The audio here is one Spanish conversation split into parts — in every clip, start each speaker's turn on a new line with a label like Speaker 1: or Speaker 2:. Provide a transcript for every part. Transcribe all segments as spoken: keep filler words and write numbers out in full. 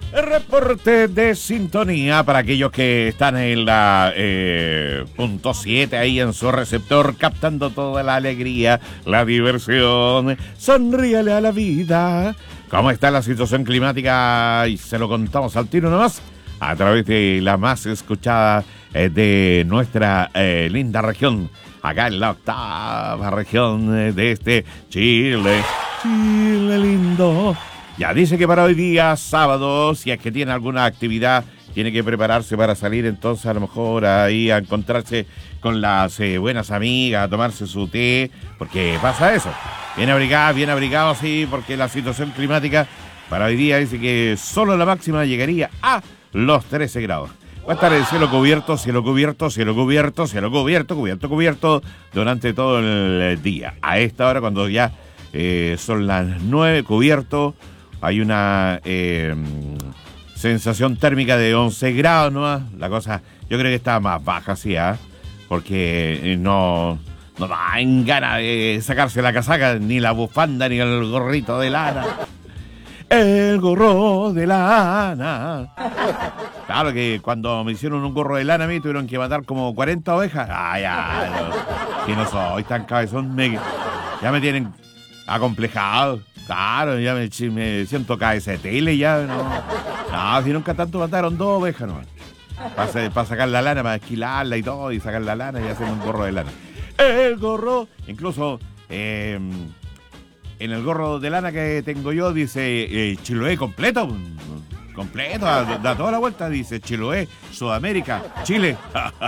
Speaker 1: El reporte de sintonía para aquellos que están en la eh, punto siete ahí en su receptor, captando toda la alegría, la diversión. Sonríale a la vida. ¿Cómo está la situación climática? Y se lo contamos al tiro nomás, a través de la más escuchada eh, de nuestra eh, linda región, acá en la octava región eh, de este Chile. Chile lindo. Ya dice que para hoy día, sábado, si es que tiene alguna actividad, tiene que prepararse para salir entonces a lo mejor ahí a encontrarse con las eh, buenas amigas, a tomarse su té, porque pasa eso. Bien abrigado, bien abrigado, sí, porque la situación climática para hoy día dice que solo la máxima llegaría a los trece grados. Va a estar el cielo cubierto, cielo cubierto, cielo cubierto, cielo cubierto, cubierto, cubierto durante todo el día. A esta hora, cuando ya eh, son las nueve, cubierto. Hay una eh, sensación térmica de once grados, ¿no? La cosa, yo creo que está más baja, sí, ¿eh? Porque no, no dan ganas de sacarse la casaca, ni la bufanda, ni el gorrito de lana. El gorro de lana. Claro que cuando me hicieron un gorro de lana a mí tuvieron que matar como cuarenta ovejas. Ay, ay, no, que no soy tan cabezón, me, ya me tienen acomplejado. Claro, ya me, me siento K S T L ya, no. No, si nunca tanto mataron dos ovejas nomás. Para, para sacar la lana, para esquilarla y todo, y sacar la lana y hacer un gorro de lana. El gorro, incluso eh, en el gorro de lana que tengo yo dice eh, Chiloé completo, completo, da, da toda la vuelta, dice Chiloé, Sudamérica, Chile.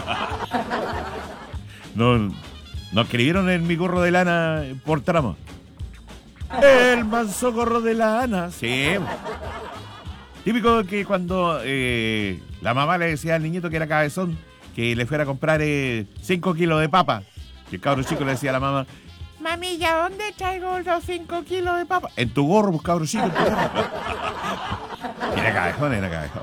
Speaker 1: No, no escribieron en mi gorro de lana por tramo. El manso gorro de lana, sí. Típico que cuando eh, la mamá le decía al niñito que era cabezón que le fuera a comprar cinco kilos de papa. Y el cabro chico le decía a la mamá: mami, ¿ya dónde traigo los cinco kilos de papa? En tu gorro, pues, cabro chico, en tu gorro. Era cabezón, era cabezón.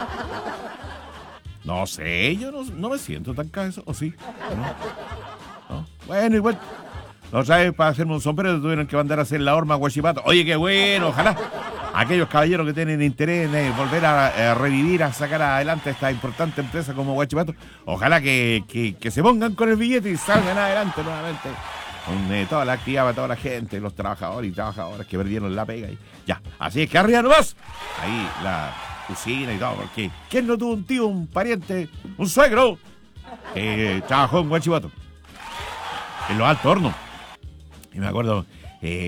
Speaker 1: No sé, yo no, no me siento tan cabezón, ¿o sí? ¿No? ¿No? Bueno, igual. No sabes, para hacerme un sombrero tuvieron que mandar a hacer la horma a Huachipato. Oye, qué bueno, ojalá aquellos caballeros que tienen interés en eh, volver a, a revivir, a sacar adelante esta importante empresa como Huachipato, ojalá que, que, que se pongan con el billete y salgan adelante nuevamente. Con eh, toda la actividad para toda la gente, los trabajadores y trabajadoras que perdieron la pega. Y ya, así es que arriba nomás. Ahí la cocina y todo, porque ¿quién no tuvo un tío, un pariente, un suegro que trabajó en Huachipato? En los altos hornos. Y me acuerdo, eh,